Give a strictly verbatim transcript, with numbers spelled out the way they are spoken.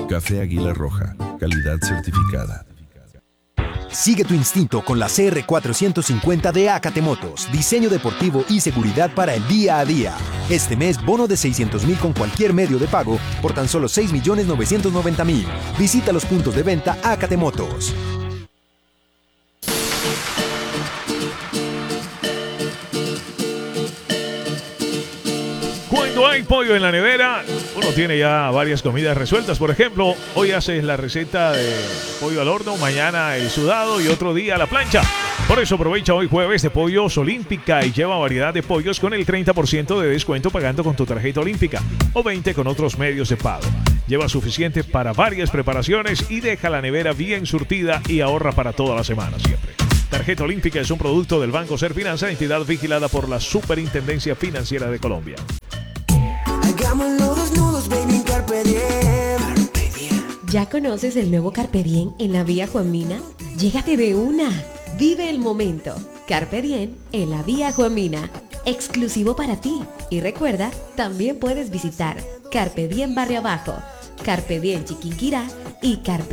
Café Águila Roja, calidad certificada. Sigue tu instinto con la C R cuatrocientos cincuenta de Acate Motos. Diseño deportivo y seguridad para el día a día. Este mes, bono de seiscientos mil con cualquier medio de pago por tan solo seis millones novecientos noventa mil. Visita los puntos de venta Acate Motos. Cuando hay pollo en la nevera, uno tiene ya varias comidas resueltas. Por ejemplo, hoy haces la receta de pollo al horno, mañana el sudado y otro día a la plancha. Por eso aprovecha hoy jueves de Pollos Olímpica y lleva variedad de pollos con el treinta por ciento de descuento pagando con tu tarjeta Olímpica o veinte con otros medios de pago. Lleva suficiente para varias preparaciones y deja la nevera bien surtida y ahorra para toda la semana siempre. Tarjeta Olímpica es un producto del Banco Serfinanza, entidad vigilada por la Superintendencia Financiera de Colombia. Hagámoslo desnudos, baby, Carpe Diem. ¿Ya conoces el nuevo Carpe Diem en la vía Juan Mina? Llégate de una. Vive el momento. Carpe Diem en la vía Juan Mina. Exclusivo para ti. Y recuerda, también puedes visitar Carpe Diem Barrio Abajo, Carpe Diem Chiquinquirá y Carpe